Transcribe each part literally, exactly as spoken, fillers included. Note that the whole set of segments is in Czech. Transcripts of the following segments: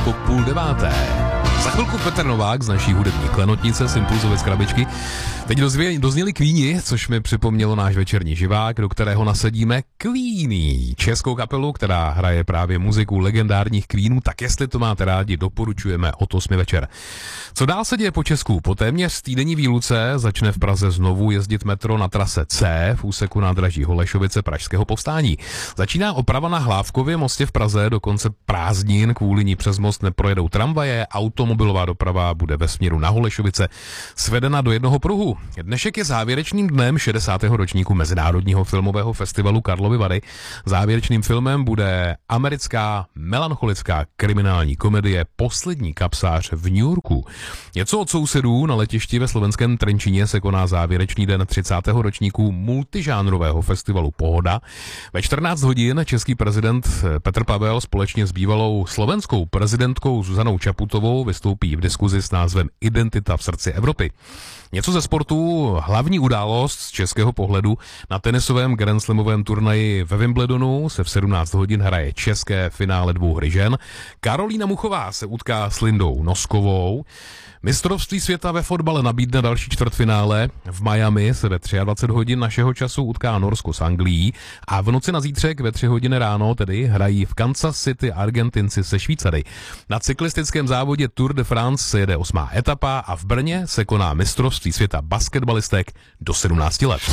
po půl deváté. Za chvilku Petr Novák z naší hudební klenotnice z Impulzovy z krabičky. Teď dozvě, dozněli Queeni, což mi připomnělo náš večerní živák, do kterého nasadíme Queeni, českou kapelu, která hraje právě muziku legendárních Queenů, tak jestli to máte rádi, doporučujeme od osmi večer. Co dál se děje po Česku? Po téměř týdenní výluce začne v Praze znovu jezdit metro na trase C v úseku nádraží Holešovice Pražského povstání. Začíná oprava na Hlávkově mostě v Praze, do konce prázdnin kvůli ní přes most neprojedou tramvaje, automobilová doprava bude ve směru na Holešovice svedena do jednoho pruhu. Dnešek je závěrečným dnem šedesátého ročníku Mezinárodního filmového festivalu Karlovy Vary. Závěrečným filmem bude americká melancholická kriminální komedie Poslední kapsář v New Yorku. Něco od sousedů. Na letišti ve slovenském Trenčíně se koná závěrečný den třicátého ročníku multižánrového festivalu Pohoda. Ve čtrnáct hodin český prezident Petr Pavel společně s bývalou slovenskou prezidentkou Zuzanou Čaputovou vystoupí v diskuzi s názvem Identita v srdci Evropy. Něco ze sportu, hlavní událost z českého pohledu na tenisovém grandslamovém turnaji ve Wimbledonu se v sedmnáct hodin hraje české finále dvou hry žen. Karolína Muchová se utká s Lindou Noskovou. Mistrovství světa ve fotbale nabídne další čtvrtfinále. V Miami se ve dvacet tři hodin našeho času utká Norsko s Anglií a v noci na zítřek ve tři hodiny ráno tedy hrají v Kansas City Argentinci se Švýcary. Na cyklistickém závodě Tour de France se jede osmá etapa a v Brně se koná mistrovství světa basketbalistek do sedmnácti let.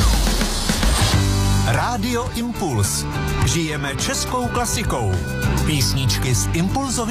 Rádio Impuls. Žijeme českou klasikou. Písničky z Impulzovy